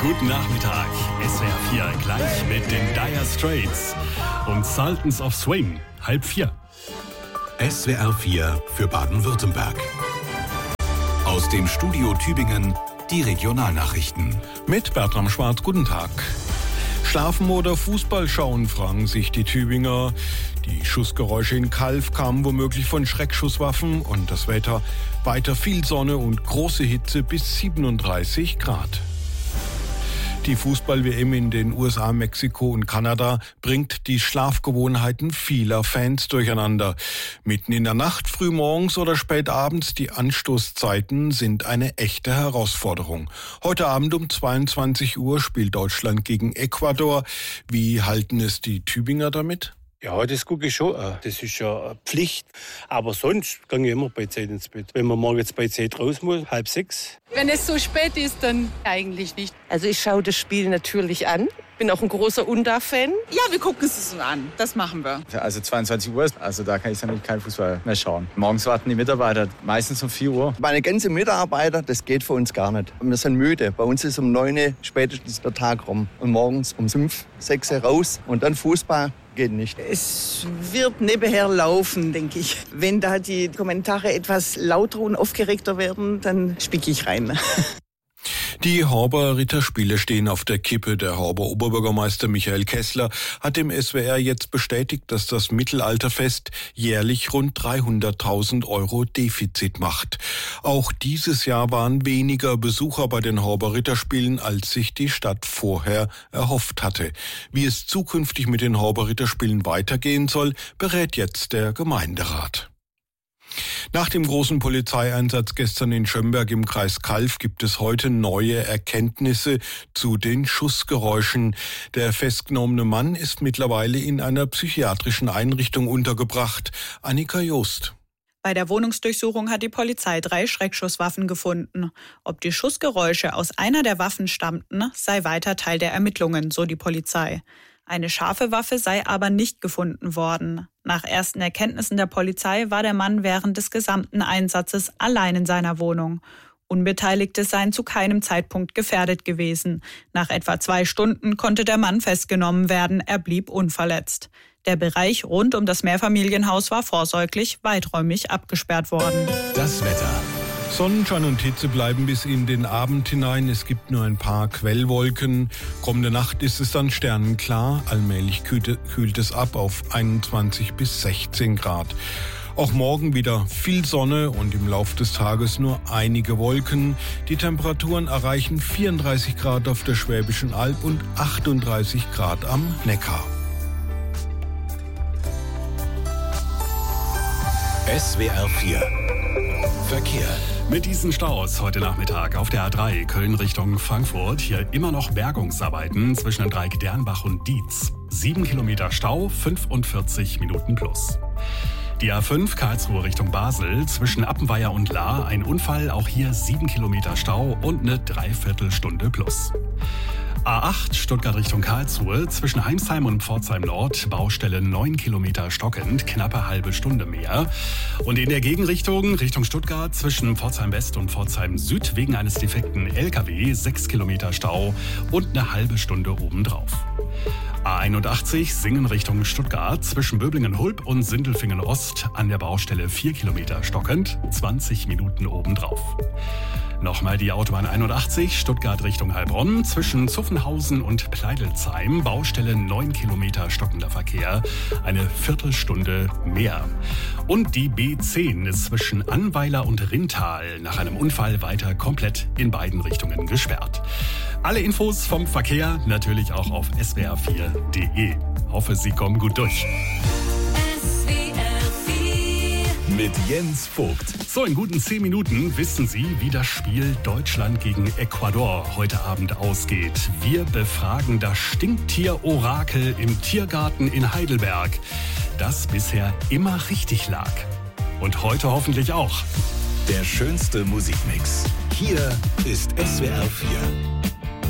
Guten Nachmittag, SWR 4 gleich mit den Dire Straits und Sultans of Swing, 3:30. SWR 4 für Baden-Württemberg. Aus dem Studio Tübingen die Regionalnachrichten. Mit Bertram Schwarz, guten Tag. Schlafen oder Fußball schauen, fragen sich die Tübinger. Die Schussgeräusche in Calw kamen womöglich von Schreckschusswaffen und das Wetter weiter viel Sonne und große Hitze bis 37 Grad. Die Fußball-WM in den USA, Mexiko und Kanada bringt die Schlafgewohnheiten vieler Fans durcheinander. Mitten in der Nacht, frühmorgens oder spät abends, die Anstoßzeiten sind eine echte Herausforderung. Heute Abend um 22 Uhr spielt Deutschland gegen Ecuador. Wie halten es die Tübinger damit? Ja, das gucke ich schon. Das ist ja eine Pflicht. Aber sonst gehe ich immer bei Zeit ins Bett. Wenn man morgens bei Zeit raus muss, 5:30. Wenn es so spät ist, dann eigentlich nicht. Also ich schaue das Spiel natürlich an. Bin auch ein großer Unda-Fan. Ja, wir gucken es uns an. Das machen wir. Also 22 Uhr, also da kann ich nämlich keinen Fußball mehr schauen. Morgens warten die Mitarbeiter meistens um 4 Uhr. Meine ganzen Mitarbeiter, das geht für uns gar nicht. Wir sind müde. Bei uns ist um 9 Uhr spätestens der Tag rum. Und morgens um 5, 6 Uhr raus und dann Fußball. Geht nicht. Es wird nebenher laufen, denke ich. Wenn da die Kommentare etwas lauter und aufgeregter werden, dann spicke ich rein. Die Horber Ritterspiele stehen auf der Kippe. Der Horber Oberbürgermeister Michael Kessler hat dem SWR jetzt bestätigt, dass das Mittelalterfest jährlich rund 300.000 € Defizit macht. Auch dieses Jahr waren weniger Besucher bei den Horber Ritterspielen, als sich die Stadt vorher erhofft hatte. Wie es zukünftig mit den Horber Ritterspielen weitergehen soll, berät jetzt der Gemeinderat. Nach dem großen Polizeieinsatz gestern in Schömberg im Kreis Calw gibt es heute neue Erkenntnisse zu den Schussgeräuschen. Der festgenommene Mann ist mittlerweile in einer psychiatrischen Einrichtung untergebracht. Annika Joost. Bei der Wohnungsdurchsuchung hat die Polizei 3 Schreckschusswaffen gefunden. Ob die Schussgeräusche aus einer der Waffen stammten, sei weiter Teil der Ermittlungen, so die Polizei. Eine scharfe Waffe sei aber nicht gefunden worden. Nach ersten Erkenntnissen der Polizei war der Mann während des gesamten Einsatzes allein in seiner Wohnung. Unbeteiligte seien zu keinem Zeitpunkt gefährdet gewesen. Nach etwa 2 Stunden konnte der Mann festgenommen werden, er blieb unverletzt. Der Bereich rund um das Mehrfamilienhaus war vorsorglich weiträumig abgesperrt worden. Das Wetter. Sonnenschein und Hitze bleiben bis in den Abend hinein. Es gibt nur ein paar Quellwolken. Kommende Nacht ist es dann sternenklar. Allmählich kühlt es ab auf 21 bis 16 Grad. Auch morgen wieder viel Sonne und im Lauf des Tages nur einige Wolken. Die Temperaturen erreichen 34 Grad auf der Schwäbischen Alb und 38 Grad am Neckar. SWR 4 Verkehr. Mit diesen Staus heute Nachmittag auf der A3 Köln Richtung Frankfurt. Hier immer noch Bergungsarbeiten zwischen dem Dreieck Dernbach und Dietz. 7 Kilometer Stau, 45 Minuten plus. Die A5 Karlsruhe Richtung Basel zwischen Appenweier und Lahr. Ein Unfall, auch hier 7 Kilometer Stau und eine Dreiviertelstunde plus. A8 Stuttgart Richtung Karlsruhe zwischen Heimsheim und Pforzheim Nord, Baustelle 9 Kilometer stockend, knappe halbe Stunde mehr. Und in der Gegenrichtung Richtung Stuttgart zwischen Pforzheim West und Pforzheim Süd wegen eines defekten LKW 6 Kilometer Stau und eine halbe Stunde obendrauf. A81 Singen Richtung Stuttgart zwischen Böblingen-Hulb und Sindelfingen-Ost an der Baustelle 4 Kilometer stockend, 20 Minuten obendrauf. Nochmal die Autobahn 81 Stuttgart Richtung Heilbronn zwischen Zuffenhausen und Pleidelsheim, Baustelle 9 Kilometer stockender Verkehr, eine Viertelstunde mehr. Und die B10 ist zwischen Annweiler und Rintal nach einem Unfall weiter komplett in beiden Richtungen gesperrt. Alle Infos vom Verkehr natürlich auch auf swr4.de. Hoffe, Sie kommen gut durch. Mit Jens Vogt. So, in guten 10 Minuten wissen Sie, wie das Spiel Deutschland gegen Ecuador heute Abend ausgeht. Wir befragen das Stinktier-Orakel im Tiergarten in Heidelberg, das bisher immer richtig lag. Und heute hoffentlich auch. Der schönste Musikmix. Hier ist SWR 4.